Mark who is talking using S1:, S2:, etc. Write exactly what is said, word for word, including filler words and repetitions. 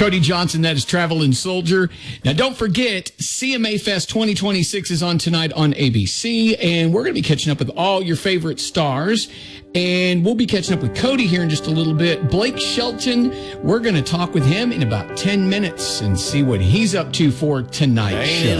S1: Cody Johnson, that is Traveling Soldier. Now, don't forget, C M A Fest twenty twenty-six is on tonight on A B C, and we're going to be catching up with all your favorite stars. And we'll be catching up with Cody here in just a little bit. Blake Shelton, we're going to talk with him in about ten minutes and see what he's up to for tonight's show.